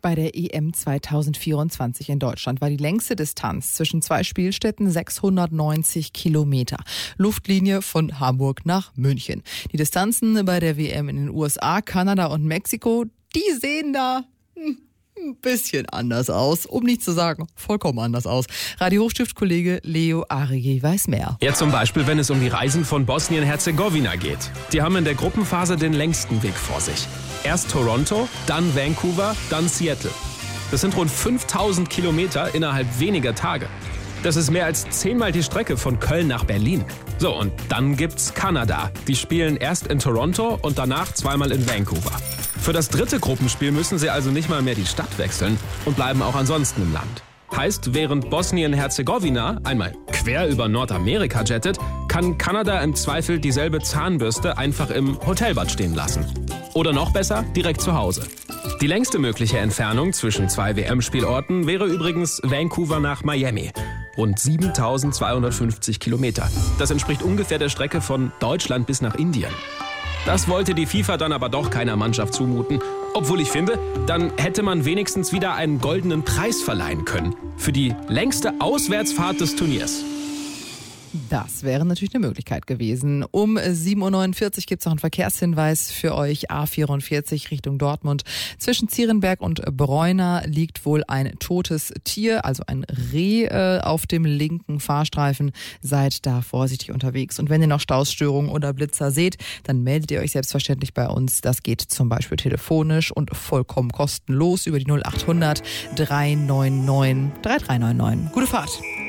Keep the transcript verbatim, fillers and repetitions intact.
Bei der E M zweitausendvierundzwanzig in Deutschland war die längste Distanz zwischen zwei Spielstätten sechshundertneunzig Kilometer. Luftlinie von Hamburg nach München. Die Distanzen bei der W M in den U S A, Kanada und Mexiko, die sehen da hm, ein bisschen anders aus. Um nicht zu sagen, vollkommen anders aus. Radio Hochstift-Kollege Leo Arigi weiß mehr. Ja, zum Beispiel, wenn es um die Reisen von Bosnien-Herzegowina geht. Die haben in der Gruppenphase den längsten Weg vor sich. Erst Toronto, dann Vancouver, dann Seattle. Das sind rund fünftausend Kilometer innerhalb weniger Tage. Das ist mehr als zehnmal die Strecke von Köln nach Berlin. So, und dann gibt's Kanada. Die spielen erst in Toronto und danach zweimal in Vancouver. Für das dritte Gruppenspiel müssen sie also nicht mal mehr die Stadt wechseln und bleiben auch ansonsten im Land. Heißt, während Bosnien-Herzegowina einmal quer über Nordamerika jettet, kann Kanada im Zweifel dieselbe Zahnbürste einfach im Hotelbad stehen lassen. Oder noch besser, direkt zu Hause. Die längste mögliche Entfernung zwischen zwei W M-Spielorten wäre übrigens Vancouver nach Miami. Rund siebentausendzweihundertfünfzig Kilometer. Das entspricht ungefähr der Strecke von Deutschland bis nach Indien. Das wollte die FIFA dann aber doch keiner Mannschaft zumuten. Obwohl ich finde, dann hätte man wenigstens wieder einen goldenen Preis verleihen können. Für die längste Auswärtsfahrt des Turniers. Das wäre natürlich eine Möglichkeit gewesen. Um sieben Uhr neunundvierzig gibt es noch einen Verkehrshinweis für euch. A vierundvierzig Richtung Dortmund. Zwischen Zierenberg und Bräuna liegt wohl ein totes Tier, also ein Reh äh, auf dem linken Fahrstreifen. Seid da vorsichtig unterwegs. Und wenn ihr noch Stausstörungen oder Blitzer seht, dann meldet ihr euch selbstverständlich bei uns. Das geht zum Beispiel telefonisch und vollkommen kostenlos über die null acht hundert drei neun neun drei drei neun neun. Gute Fahrt!